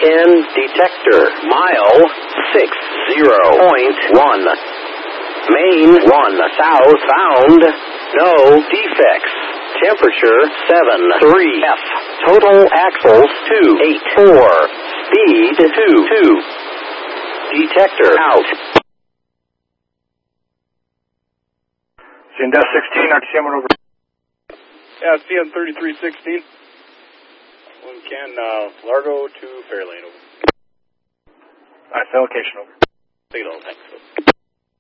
CN detector, mile 60.1. Main 1 southbound, no defects. Temperature 73 F. Total axles 284. Speed 22. Detector out. CN 16, RTM over. Yeah, CN 3316. One can Largo to Fairlane over. Alright, location over. Signal, thanks.